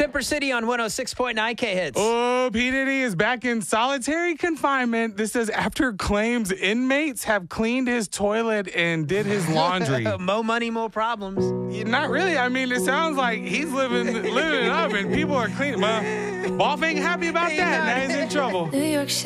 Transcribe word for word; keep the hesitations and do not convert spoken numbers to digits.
Sipper City on one oh six point nine K Hits. Oh, P. Diddy is back in solitary confinement. This says after claims inmates have cleaned his toilet and did his laundry. Mo money, more problems. Not really. I mean, it sounds like he's living living it up and people are cleaning. Well, Boff ain't happy about that. Now he's in trouble. New York City.